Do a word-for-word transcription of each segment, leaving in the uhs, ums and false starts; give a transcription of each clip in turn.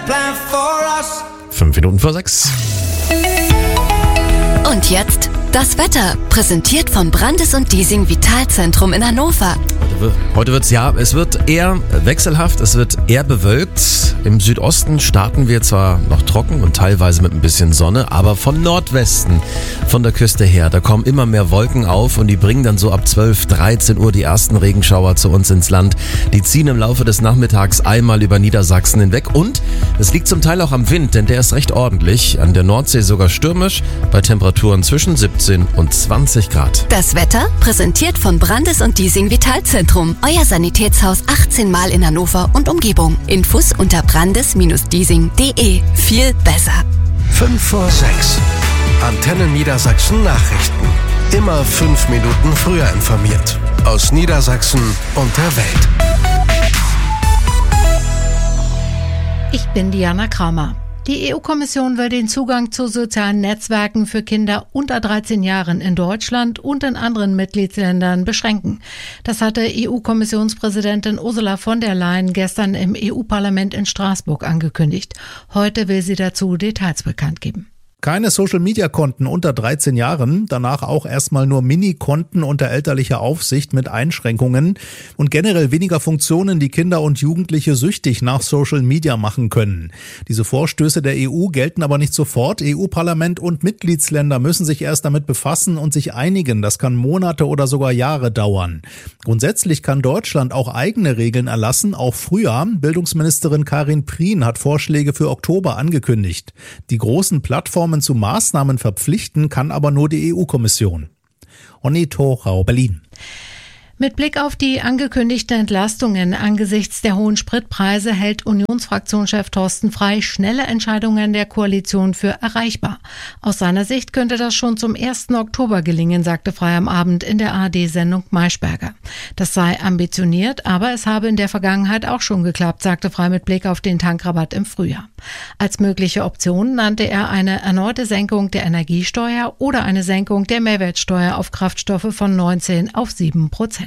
Fünf Minuten vor sechs. Und jetzt das Wetter, präsentiert vom Brandes und Diesing Vitalzentrum in Hannover. Heute wird's ja, es wird eher wechselhaft, es wird eher bewölkt. Im Südosten starten wir zwar noch trocken und teilweise mit ein bisschen Sonne, aber vom Nordwesten, von der Küste her, da kommen immer mehr Wolken auf und die bringen dann so ab zwölf, dreizehn Uhr die ersten Regenschauer zu uns ins Land. Die ziehen im Laufe des Nachmittags einmal über Niedersachsen hinweg und es liegt zum Teil auch am Wind, denn der ist recht ordentlich. An der Nordsee sogar stürmisch, bei Temperaturen zwischen siebzehn und zwanzig Grad. Das Wetter, präsentiert von Brandes und Diesing Vitalzentrum. Euer Sanitätshaus achtzehn Mal in Hannover und Umgebung. Infos unter brandes Bindestrich diesing punkt de. Viel besser. Fünf vor sechs. Antenne Niedersachsen Nachrichten. Immer fünf Minuten früher informiert. Aus Niedersachsen und der Welt. Ich bin Diana Kramer. Die E U-Kommission will den Zugang zu sozialen Netzwerken für Kinder unter dreizehn Jahren in Deutschland und in anderen Mitgliedsländern beschränken. Das hatte E U-Kommissionspräsidentin Ursula von der Leyen gestern im E U-Parlament in Straßburg angekündigt. Heute will sie dazu Details bekannt geben. Keine Social-Media-Konten unter dreizehn Jahren, danach auch erstmal nur Mini-Konten unter elterlicher Aufsicht mit Einschränkungen und generell weniger Funktionen, die Kinder und Jugendliche süchtig nach Social-Media machen können. Diese Vorstöße der E U gelten aber nicht sofort. E U-Parlament und Mitgliedsländer müssen sich erst damit befassen und sich einigen. Das kann Monate oder sogar Jahre dauern. Grundsätzlich kann Deutschland auch eigene Regeln erlassen, auch früher. Bildungsministerin Karin Prien hat Vorschläge für Oktober angekündigt. Die großen Plattformen zu Maßnahmen verpflichten kann aber nur die E U-Kommission. Onni Thorau, Berlin. Mit Blick auf die angekündigten Entlastungen angesichts der hohen Spritpreise hält Unionsfraktionschef Thorsten Frey schnelle Entscheidungen der Koalition für erreichbar. Aus seiner Sicht könnte das schon zum ersten Oktober gelingen, sagte Frey am Abend in der A R D-Sendung Maischberger. Das sei ambitioniert, aber es habe in der Vergangenheit auch schon geklappt, sagte Frey mit Blick auf den Tankrabatt im Frühjahr. Als mögliche Option nannte er eine erneute Senkung der Energiesteuer oder eine Senkung der Mehrwertsteuer auf Kraftstoffe von neunzehn auf sieben Prozent.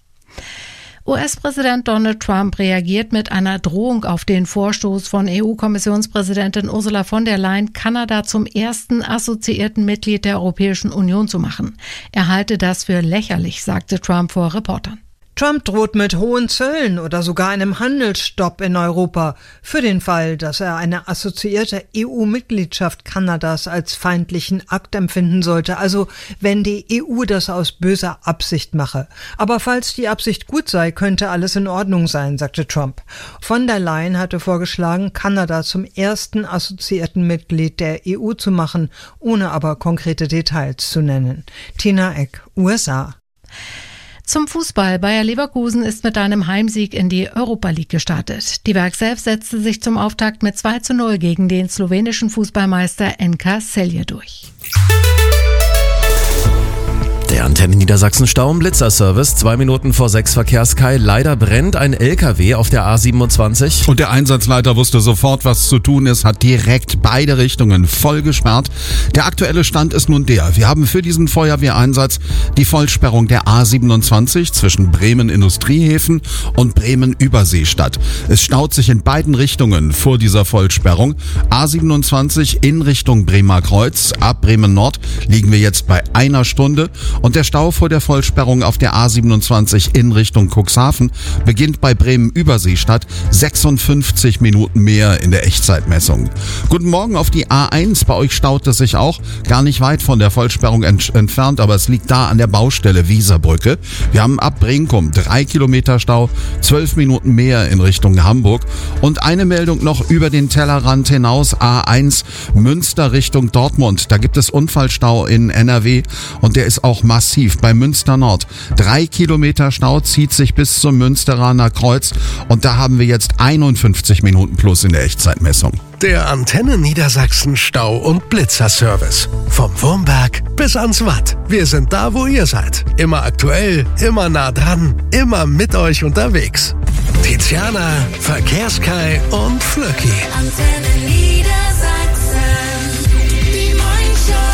U S-Präsident Donald Trump reagiert mit einer Drohung auf den Vorstoß von E U-Kommissionspräsidentin Ursula von der Leyen, Kanada zum ersten assoziierten Mitglied der Europäischen Union zu machen. Er halte das für lächerlich, sagte Trump vor Reportern. Trump droht mit hohen Zöllen oder sogar einem Handelsstopp in Europa für den Fall, dass er eine assoziierte E U-Mitgliedschaft Kanadas als feindlichen Akt empfinden sollte, also wenn die E U das aus böser Absicht mache. Aber falls die Absicht gut sei, könnte alles in Ordnung sein, sagte Trump. Von der Leyen hatte vorgeschlagen, Kanada zum ersten assoziierten Mitglied der E U zu machen, ohne aber konkrete Details zu nennen. Tina Eck, U S A. Zum Fußball. Bayer Leverkusen ist mit einem Heimsieg in die Europa League gestartet. Die Werkself setzte sich zum Auftakt mit zwei zu null gegen den slowenischen Fußballmeister N K Celje durch. Der Antenne Niedersachsen Stau- und Blitzerservice. Zwei Minuten vor sechs Verkehrskai. Leider brennt ein L K W auf der A siebenundzwanzig. Und der Einsatzleiter wusste sofort, was zu tun ist, hat direkt beide Richtungen voll gesperrt. Der aktuelle Stand ist nun der: Wir haben für diesen Feuerwehreinsatz die Vollsperrung der A siebenundzwanzig zwischen Bremen-Industriehäfen und Bremen-Überseestadt. Es staut sich in beiden Richtungen vor dieser Vollsperrung. A siebenundzwanzig in Richtung Bremer Kreuz. Ab Bremen Nord liegen wir jetzt bei einer Stunde. Und der Stau vor der Vollsperrung auf der A siebenundzwanzig in Richtung Cuxhaven beginnt bei Bremen-Überseestadt sechsundfünfzig Minuten mehr in der Echtzeitmessung. Guten Morgen auf die A eins. Bei euch staut es sich auch gar nicht weit von der Vollsperrung ent- entfernt, aber es liegt da an der Baustelle Wieserbrücke. Wir haben ab Brinkum drei Kilometer Stau, zwölf Minuten mehr in Richtung Hamburg. Und eine Meldung noch über den Tellerrand hinaus. A eins Münster Richtung Dortmund. Da gibt es Unfallstau in N R W und der ist auch massiv bei Münster Nord. Drei Kilometer Stau zieht sich bis zum Münsteraner Kreuz und da haben wir jetzt einundfünfzig Minuten plus in der Echtzeitmessung. Der Antenne Niedersachsen Stau- und Blitzerservice. Vom Wurmberg bis ans Watt. Wir sind da, wo ihr seid. Immer aktuell, immer nah dran, immer mit euch unterwegs. Tiziana, Verkehrskai und Flöcki. Antenne Niedersachsen, die Morningshow. Die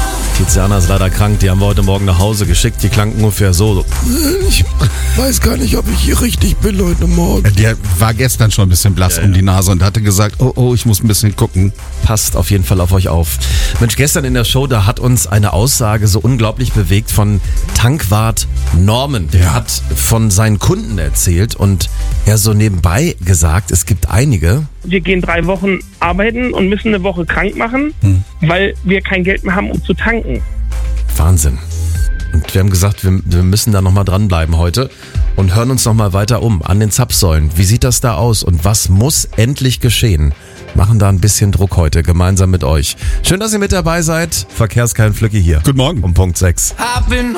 Tiziana ist leider krank, die haben wir heute Morgen nach Hause geschickt, die klang ungefähr so. Ich weiß gar nicht, ob ich hier richtig bin heute Morgen. Der war gestern schon ein bisschen blass Ja, um ja. die Nase und hatte gesagt, oh, oh, ich muss ein bisschen gucken. Passt auf jeden Fall auf euch auf. Mensch, gestern in der Show, da hat uns eine Aussage so unglaublich bewegt von Tankwart Norman. Der hat von seinen Kunden erzählt und er so nebenbei gesagt, es gibt einige. Wir gehen drei Wochen arbeiten und müssen eine Woche krank machen, Hm. weil wir kein Geld mehr haben, um zu tanken. Wahnsinn. Und wir haben gesagt, wir, wir müssen da nochmal dranbleiben heute und hören uns nochmal weiter um an den Zapfsäulen. Wie sieht das da aus und was muss endlich geschehen? Machen da ein bisschen Druck heute gemeinsam mit euch. Schön, dass ihr mit dabei seid. Verkehrskein Flücki hier. Guten Morgen. Um Punkt sechs.